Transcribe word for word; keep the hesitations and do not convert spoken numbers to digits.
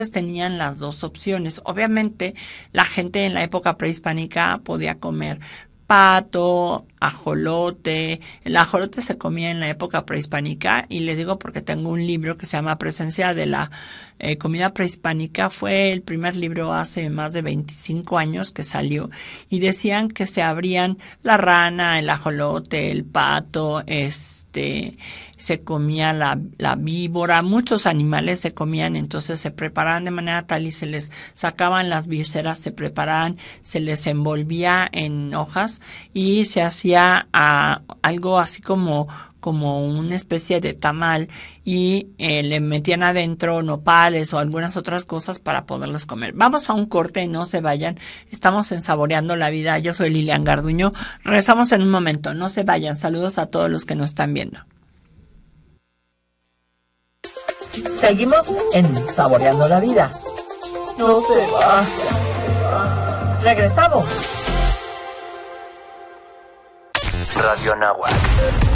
tenían las dos opciones. Obviamente, la gente en la época prehispánica podía comer pato, ajolote. El ajolote se comía en la época prehispánica, y les digo porque tengo un libro que se llama Presencia de la eh, comida prehispánica. Fue el primer libro hace más de veinticinco años que salió, y decían que se abrían la rana, el ajolote, el pato, este, se comía la, la víbora, muchos animales se comían, entonces se preparaban de manera tal y se les sacaban las vísceras, se preparaban, se les envolvía en hojas y se hacía a, algo así como como una especie de tamal, y eh, le metían adentro nopales o algunas otras cosas para poderlos comer. Vamos a un corte, no se vayan. Estamos en Saboreando la Vida. Yo soy Lilian Garduño. Regresamos en un momento. No se vayan. Saludos a todos los que nos están viendo. Seguimos en Saboreando la Vida. No se vayan. Regresamos. Radio Náhuatl.